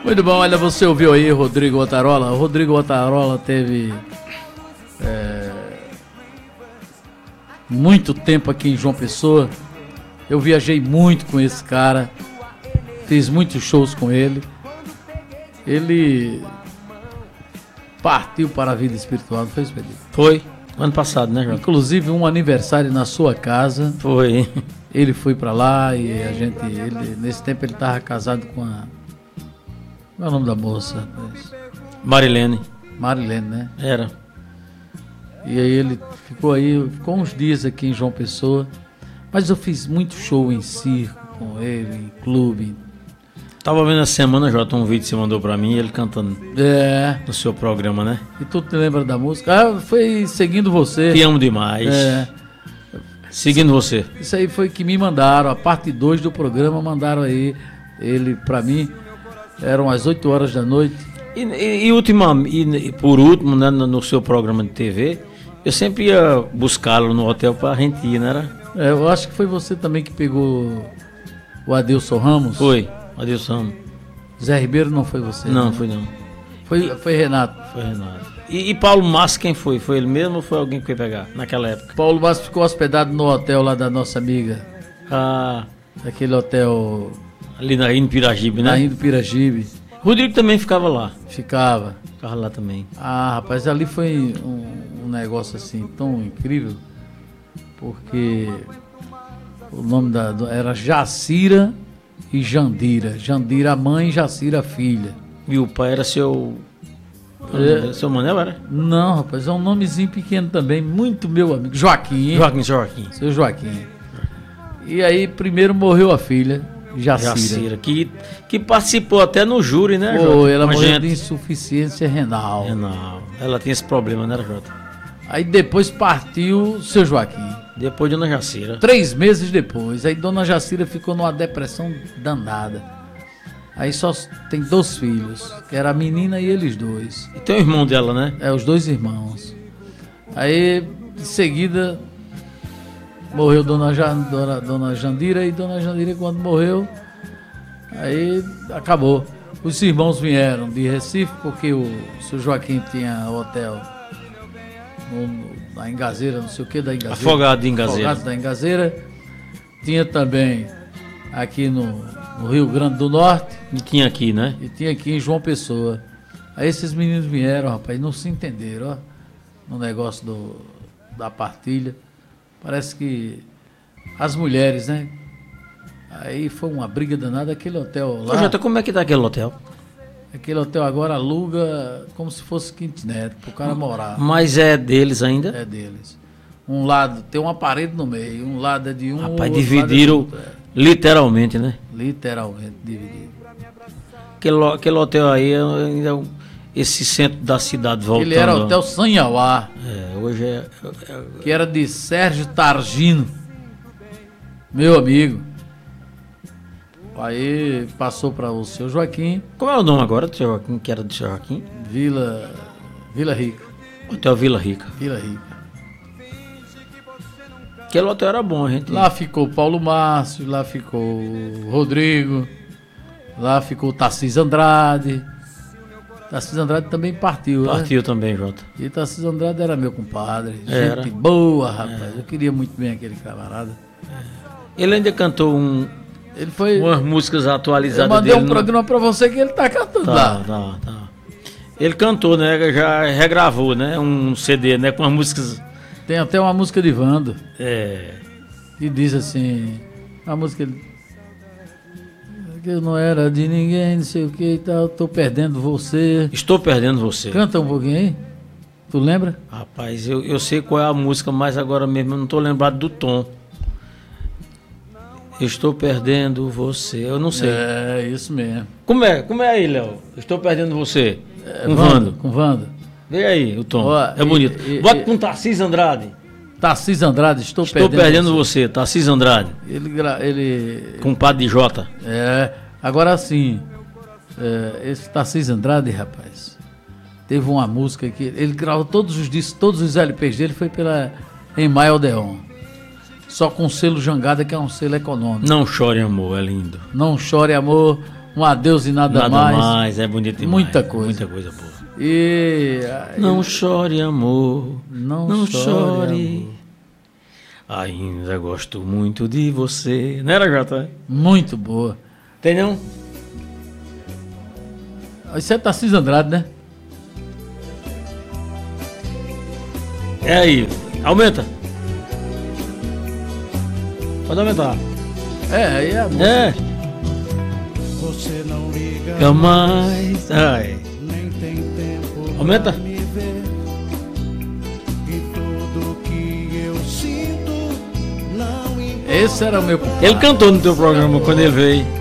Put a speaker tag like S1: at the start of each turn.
S1: Muito bom, olha, você ouviu aí Rodrigo Otarola. O Rodrigo Otarola teve muito tempo aqui em João Pessoa. Eu viajei muito com esse cara, fiz muitos shows com ele. Ele partiu para a vida espiritual, não fez, Felipe?
S2: Foi, ano passado, né, João?
S1: Inclusive um aniversário na sua casa.
S2: Foi.
S1: Ele foi para lá e nesse tempo ele estava casado com a... Qual é o nome da moça?
S2: Marilene.
S1: Marilene, né?
S2: Era.
S1: E aí ele ficou uns dias aqui em João Pessoa, mas eu fiz muito show em circo com ele, em clube.
S2: Tava vendo essa semana, Jota, um vídeo que você mandou pra mim, ele cantando no seu programa, né?
S1: E tu te lembra da música? Foi Seguindo Você.
S2: Te amo demais. Seguindo Você.
S1: Isso aí foi que me mandaram, a parte 2 do programa, mandaram aí ele pra mim. Eram às 8 horas da noite.
S2: E por último, né, no seu programa de TV, eu sempre ia buscá-lo no hotel pra gente ir, não era?
S1: Eu acho que foi você também que pegou o Adilson Ramos.
S2: Foi, Adilson Ramos.
S1: Zé Ribeiro não foi você?
S2: Não, foi não.
S1: Foi Renato.
S2: Foi Renato. E Paulo Massa quem foi? Foi ele mesmo ou foi alguém que foi pegar naquela época?
S1: Paulo Massa ficou hospedado no hotel lá da nossa amiga. Aquele hotel...
S2: Ali na Indo Piragibe, né?
S1: Na Indo Piragibe.
S2: Rodrigo também ficava lá.
S1: Ficava
S2: lá também.
S1: Rapaz, ali foi um negócio assim tão incrível, porque o nome era Jacira e Jandira. Jandira a mãe, Jacira a filha.
S2: E o pai era seu Manel, era?
S1: Não, rapaz, é um nomezinho pequeno também, muito meu amigo. Joaquim. Seu Joaquim. E aí primeiro morreu a filha, Jacira,
S2: que participou até no júri, né,
S1: Jota? Ela morreu de insuficiência renal.
S2: Ela tinha esse problema, né, Jota?
S1: Aí depois partiu seu Joaquim.
S2: Depois Dona Jacira.
S1: 3 meses depois. Aí Dona Jacira ficou numa depressão danada. Aí só tem 2 filhos, que era a menina e eles 2.
S2: E tem o irmão dela, né?
S1: Os 2 irmãos. Aí, em seguida... morreu Dona Jandira, e Dona Jandira, quando morreu, aí acabou. Os irmãos vieram de Recife, porque o seu Joaquim tinha hotel na Engazeira, não sei o que da Engazeira.
S2: Afogado de Engazeira.
S1: Afogado da Engazeira. Tinha também aqui no Rio Grande do Norte.
S2: E tinha aqui, né?
S1: E tinha aqui em João Pessoa. Aí esses meninos vieram, rapaz, não se entenderam, ó, no negócio da partilha. Parece que as mulheres, né? Aí foi uma briga danada, aquele hotel lá.
S2: Jota, como é que tá aquele hotel?
S1: Aquele hotel agora aluga como se fosse kitnet, pro cara morar.
S2: Mas é deles ainda?
S1: É deles. Um lado tem uma parede no meio, um lado é de um...
S2: Rapaz, dividiram literalmente, né?
S1: Literalmente dividido.
S2: Aquele hotel aí ainda esse centro da cidade voltando.
S1: Ele era Hotel Sanhauá.
S2: Hoje é...
S1: Que era de Sérgio Targino, meu amigo. Aí passou para o seu Joaquim.
S2: Como é o nome agora do seu Joaquim, que era do seu Joaquim?
S1: Vila Rica.
S2: Hotel Vila Rica.
S1: Vila Rica.
S2: Aquele hotel era bom, gente.
S1: Lá ficou Paulo Márcio, lá ficou Rodrigo, lá ficou Tarcísio Andrade. Tarcísio Andrade também partiu, né?
S2: Partiu também, Jota.
S1: E Tarcísio Andrade era meu compadre.
S2: Era.
S1: Gente boa, rapaz. Eu queria muito bem aquele camarada.
S2: Ele ainda cantou umas músicas atualizadas
S1: dele. Eu mandei
S2: um
S1: programa pra você que ele tá cantando lá.
S2: Tá. Ele cantou, né? Já regravou, né? Um CD, né? Com as músicas...
S1: Tem até uma música de Vando.
S2: E
S1: diz assim... A música... Que eu não era de ninguém, não sei o que e tal. Tô perdendo você.
S2: Estou perdendo você.
S1: Canta um pouquinho aí. Tu lembra?
S2: Rapaz, eu sei qual é a música, mas agora mesmo eu não tô lembrado do tom. Estou perdendo você. Eu não sei.
S1: É, isso mesmo.
S2: Como é aí, Léo? Estou perdendo você.
S1: Com Vando.
S2: Vê aí o tom. É bonito. Bota com Tarcísio Andrade.
S1: Tarcísio Andrade, estou
S2: perdendo você. Tarcísio Andrade.
S1: Ele...
S2: Compadre de Jota.
S1: Agora sim. Esse Tarcísio Andrade, rapaz, teve uma música que ele gravou todos os discos, todos os LPs dele foi pela Emai Odeon. Só com o selo Jangada, que é um selo econômico.
S2: Não Chore Amor, é lindo.
S1: Não Chore Amor, Um adeus e nada mais.
S2: É bonito demais.
S1: Muita coisa.
S2: Muita coisa boa.
S1: Não
S2: chore, amor.
S1: Não chore.
S2: Amor. Ainda gosto muito de você. Não era, Jota?
S1: Muito boa.
S2: Tem não?
S1: Isso é Tarcísio Andrade, né?
S2: É aí. Aumenta. Pode aumentar.
S1: Aí é a música.
S2: É.
S3: Você não liga
S2: mais. Ai.
S3: nem tem tempo
S2: Aumenta.
S3: pra me ver. E tudo que eu sinto não importa.
S1: Esse era o meu.
S2: Ele cantou no teu programa quando ele veio.